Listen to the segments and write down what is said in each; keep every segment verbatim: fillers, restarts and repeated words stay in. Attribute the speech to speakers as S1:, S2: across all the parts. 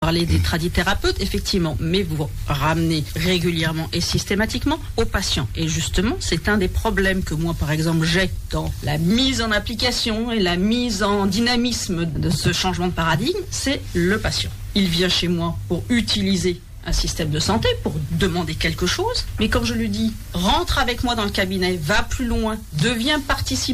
S1: parlez des tradithérapeutes, effectivement, mais vous ramenez régulièrement et systématiquement aux patients. Et justement, c'est un des problèmes que moi, par exemple, j'ai dans la mise en application et la mise en dynamisme de ce changement de paradigme, c'est le patient. Il vient chez moi pour utiliser un système de santé, pour demander quelque chose, mais quand je lui dis « rentre avec moi dans le cabinet, va plus loin, deviens participatif »,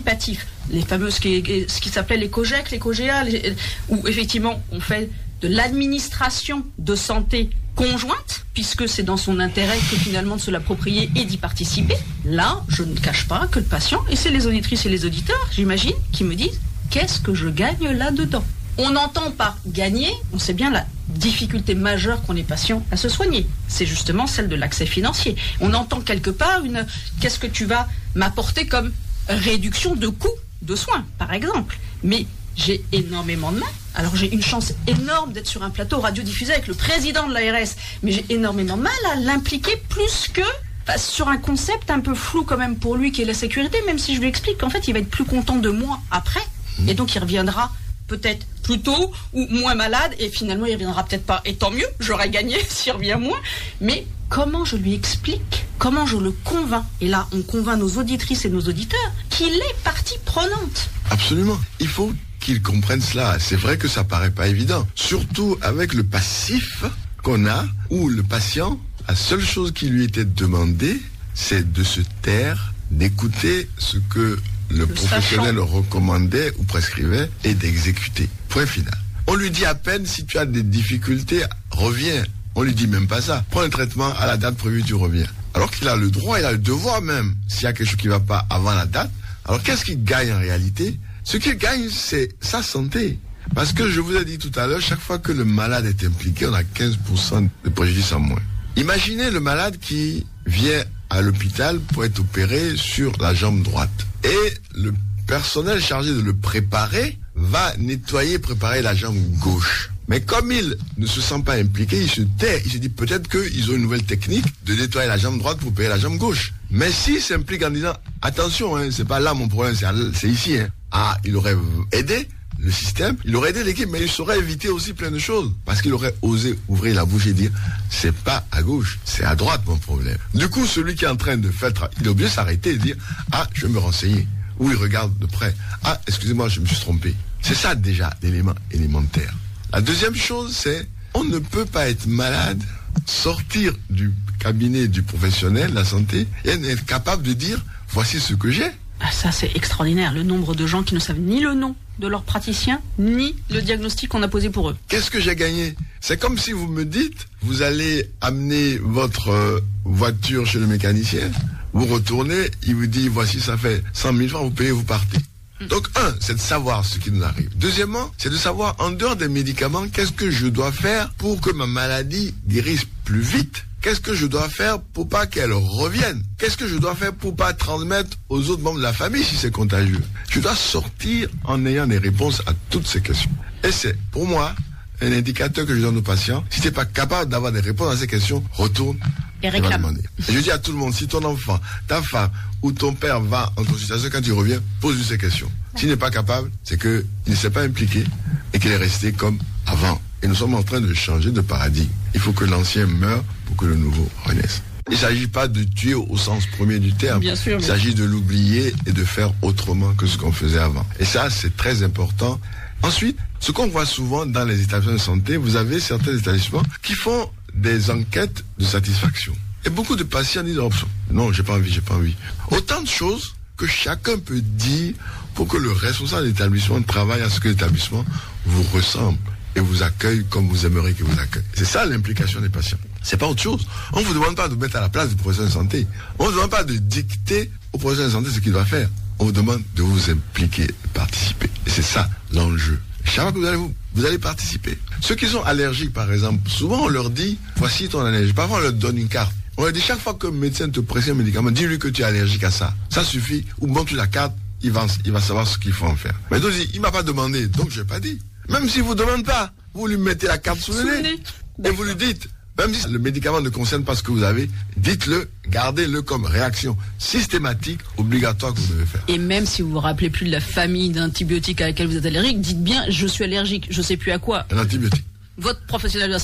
S1: les fameuses, qui, ce qui s'appelait les COGEC, les COGEA, les, où effectivement on fait de l'administration de santé conjointe, puisque c'est dans son intérêt que finalement de se l'approprier et d'y participer. Là, je ne cache pas que le patient, et c'est les auditrices et les auditeurs, j'imagine, qui me disent « qu'est-ce que je gagne là-dedans ?» On entend par gagner, on sait bien la difficulté majeure qu'ont les patients à se soigner. C'est justement celle de l'accès financier. On entend quelque part une qu'est-ce que tu vas m'apporter comme réduction de coûts de soins, par exemple. Mais j'ai énormément de mal. Alors j'ai une chance énorme d'être sur un plateau radiodiffusé avec le président de l'A R S, mais j'ai énormément de mal à l'impliquer plus que bah, sur un concept un peu flou quand même pour lui qui est la sécurité, même si je lui explique qu'en fait il va être plus content de moi après, et donc il reviendra peut-être plus tôt ou moins malade, et finalement il ne reviendra peut-être pas, et tant mieux, j'aurais gagné s'il revient moins. Mais comment je lui explique, comment je le convainc, et là on convainc nos auditrices et nos auditeurs qu'il est partie prenante.
S2: Absolument, il faut qu'ils comprennent cela. C'est vrai que ça paraît pas évident, surtout avec le passif qu'on a, où le patient, la seule chose qui lui était demandée, c'est de se taire, d'écouter ce que le, le professionnel sachant. recommandait ou prescrivait et d'exécuter. Point final. On lui dit à peine si tu as des difficultés, reviens. On lui dit même pas ça. Prends un traitement à la date prévue, tu reviens. Alors qu'il a le droit, il a le devoir même, s'il y a quelque chose qui ne va pas avant la date. Alors qu'est-ce qu'il gagne en réalité? Ce qu'il gagne, c'est sa santé. Parce que je vous ai dit tout à l'heure, chaque fois que le malade est impliqué, on a quinze pour cent de préjudice en moins. Imaginez le malade qui vient à l'hôpital pour être opéré sur la jambe droite. Et le personnel chargé de le préparer va nettoyer, préparer la jambe gauche. Mais comme il ne se sent pas impliqué, il se tait. Il se dit peut-être qu'ils ont une nouvelle technique de nettoyer la jambe droite pour opérer la jambe gauche. Mais s'il s'implique en disant attention, hein, c'est pas là mon problème, c'est, c'est ici. Hein. Ah, il aurait aidé le système, il aurait aidé l'équipe, mais il saurait éviter aussi plein de choses. Parce qu'il aurait osé ouvrir la bouche et dire c'est pas à gauche, c'est à droite mon problème. Du coup, celui qui est en train de faire, il est obligé de s'arrêter et dire ah, je vais me renseigner. Ou il regarde de près. Ah, excusez-moi, je me suis trompé. C'est ça déjà l'élément élémentaire. La deuxième chose, c'est on ne peut pas être malade, sortir du cabinet du professionnel de la santé et être capable de dire voici ce que j'ai.
S1: Ah, ça, c'est extraordinaire, le nombre de gens qui ne savent ni le nom de leur praticien, ni le diagnostic qu'on a posé pour eux.
S2: Qu'est-ce que j'ai gagné? C'est comme si vous me dites, vous allez amener votre euh, voiture chez le mécanicien, vous retournez, il vous dit, voici, ça fait cent mille francs, vous payez, vous partez. Mmh. Donc, un, c'est de savoir ce qui nous arrive. Deuxièmement, c'est de savoir, en dehors des médicaments, qu'est-ce que je dois faire pour que ma maladie guérisse plus vite? Qu'est-ce que je dois faire pour pas qu'elle revienne? Qu'est-ce que je dois faire pour pas transmettre aux autres membres de la famille si c'est contagieux? Je dois sortir en ayant des réponses à toutes ces questions. Et c'est, pour moi, un indicateur que je donne aux patients. Si tu n'es pas capable d'avoir des réponses à ces questions, retourne
S1: et réclame.
S2: Et je dis à tout le monde, si ton enfant, ta femme ou ton père va en consultation, quand il revient, pose-lui ces questions. S'il n'est pas capable, c'est qu'il ne s'est pas impliqué et qu'il est resté comme avant. Et nous sommes en train de changer de paradigme. Il faut que l'ancien meure pour que le nouveau renaisse. Il ne s'agit pas de tuer au sens premier du terme.
S1: Bien sûr,
S2: il s'agit de l'oublier et de faire autrement que ce qu'on faisait avant. Et ça, c'est très important. Ensuite, ce qu'on voit souvent dans les établissements de santé, vous avez certains établissements qui font des enquêtes de satisfaction. Et beaucoup de patients disent oh, non, j'ai pas envie, j'ai pas envie. Autant de choses que chacun peut dire pour que le responsable de l'établissement travaille à ce que l'établissement vous ressemble et vous accueille comme vous aimeriez qu'il vous accueille. C'est ça l'implication des patients. C'est pas autre chose. On ne vous demande pas de mettre à la place du professionnel de santé. On ne vous demande pas de dicter au professionnel de santé ce qu'il doit faire. On vous demande de vous impliquer, de participer. Et c'est ça l'enjeu. Chaque fois que vous allez, vous, vous allez participer. Ceux qui sont allergiques, par exemple, souvent on leur dit, voici ton allergie. Parfois on leur donne une carte. On leur dit, chaque fois que le médecin te prescrit un médicament, dis-lui que tu es allergique à ça. Ça suffit. Ou montre la carte, il va, il va savoir ce qu'il faut en faire. Mais donc, il ne m'a pas demandé, donc je n'ai pas dit. Même s'il ne vous demande pas, vous lui mettez la carte sous le nez. Et vous lui dites, même si le médicament ne concerne pas ce que vous avez, dites-le, gardez-le comme réaction systématique, obligatoire que vous devez faire.
S1: Et même si vous vous rappelez plus de la famille d'antibiotiques à laquelle vous êtes allergique, dites bien, je suis allergique, je ne sais plus à quoi.
S2: Un antibiotique.
S1: Votre professionnel de la